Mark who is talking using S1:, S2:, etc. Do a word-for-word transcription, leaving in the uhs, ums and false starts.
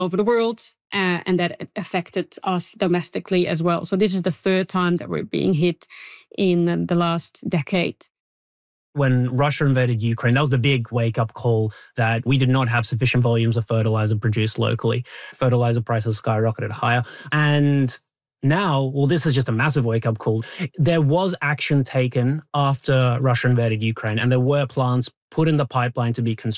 S1: over the world, uh, and that affected us domestically as well. So this is the third time that we're being hit in the last decade.
S2: When Russia invaded Ukraine, that was the big wake-up call that we did not have sufficient volumes of fertilizer produced locally. Fertilizer prices skyrocketed higher. And now, well, this is just a massive wake-up call. There was action taken after Russia invaded Ukraine, and there were plants put in the pipeline to be constructed.